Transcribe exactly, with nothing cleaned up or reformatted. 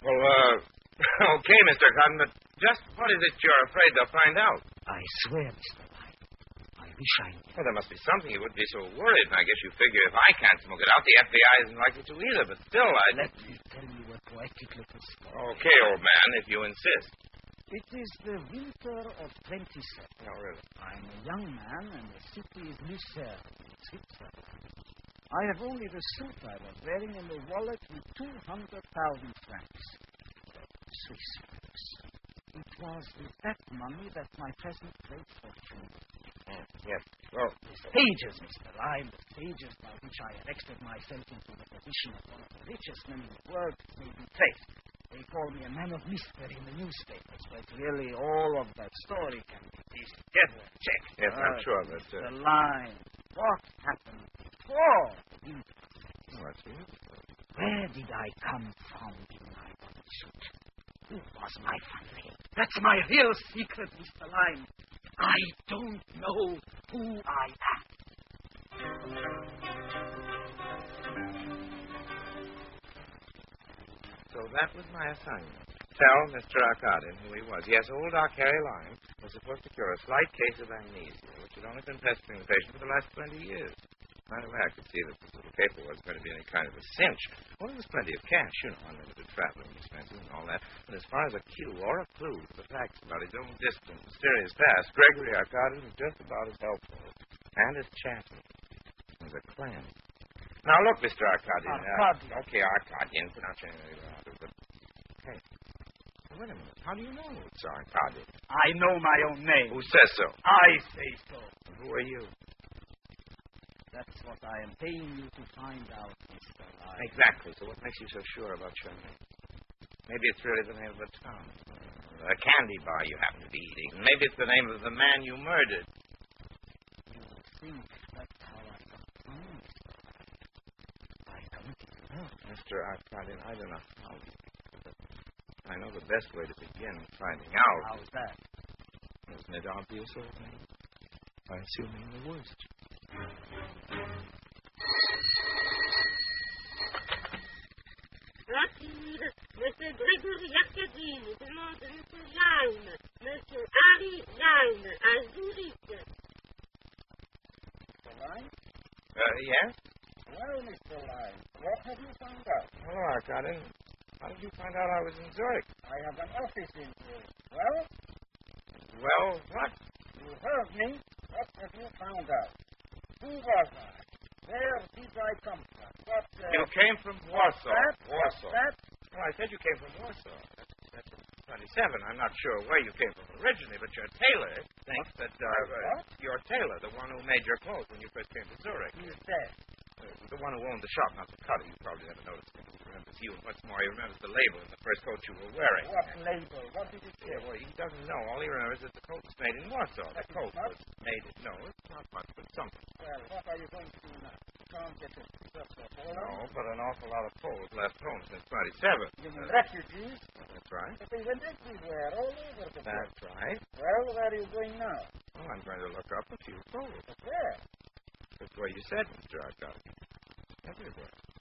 Well, uh, okay, Mister Cotton, but just what is it you're afraid they'll find out? I swear, Mister Lyon, I wish I knew. Well, there must be something you wouldn't be so worried, and I guess you figure if I can't smoke it out, the F B I isn't likely to either, but still, I... Let me tell you a poetic little story. Okay, old man, if you insist. It is the winter of twenty-seven. No, really? I'm a young man, and the city is Lucerne in Switzerland. I have only the suit I was wearing in the wallet with two hundred thousand francs. Swiss francs. It was with that money that my present great fortune. Mm, yes. Well, the stages, Mister Lyon, the stages by which I erected myself into the position of one of the richest men in the world may be traced. They call me a man of mystery in the newspapers, but really all of that story can be pieced together. Check. Yes, I'm uh, sure, but... Uh... The line. What happened before the winter? Oh, that's it. Where did I come from in my body suit? Who was my family? That's my real secret, Mister Lyon. I don't know who I am. So that was my assignment. Tell Mister Arkadin who he was. Yes, old Arcary Lyme was supposed to cure a slight case of amnesia, which had only been pestering the patient for the last twenty years. Right away, I could see that this little paper wasn't going to be any kind of a cinch. Well, there was plenty of cash, you know, unlimited traveling expenses and all that. But as far as a cue or a clue to the facts about his own distant, mysterious past, Gregory Arkadin was just about as helpful and as chatty as a clam. Now, look, Mister Arkadin. Arkadin. Uh, okay, Arkadin. Pronounce it any other, but... Hey, wait a minute. How do you know it's Arkadin? I know my own name. Who says so? I say so. And who are you? That's what I am paying you to find out, Mister Lyon. Exactly. So what makes you so sure about your name? Maybe it's really the name of a town. A candy bar you happen to be eating. Maybe it's the name of the man you murdered. You think that's how I got found, Mister Lyon? I committed murder. Mister Arkadin, I don't know how you did it. I know the best way to begin finding out. How's that? Isn't it obvious, old man? By assuming the worst. Rapide, Mister Gregory Arkadin, demande Mister Lyon, Mister Harry Lyon, à Zurich. Mister Lyon? Uh, yes? Well, Mister Lyon, what have you found out? Hello, Arkadin. How did you find out I was in Zurich? I have an office in Zurich. Well? Well, what? You heard me. What have you found out? Who was I? Where did I come from? What, uh, You came from Warsaw. That? Warsaw. That? Well, I said you came from Warsaw. That's, that's twenty-seven. I'm not sure where you came from originally, but your tailor thinks that uh, uh, your tailor, the one who made your clothes when you first came to Zurich. He's dead. Uh, the one who owned the shop, not the cutter. You probably never noticed him. He remembers you, and what's more, he remembers the label in the first coat you were wearing. What label? What did it say? Yeah, well, he doesn't know. All he remembers is the coat was made in Warsaw. The That coat is not- was made in... No, it's not much, but something. Well, what are you going to do now? You can't get a just a No, but an awful lot of Poles left home since twenty-seven. You mean Uh, refugees? That's right. But they went everywhere, all over the place. That's right. Well, where are you going now? Well, I'm going to look up a few Poles. But where? That's where you said, Mister Arkadin. Everywhere.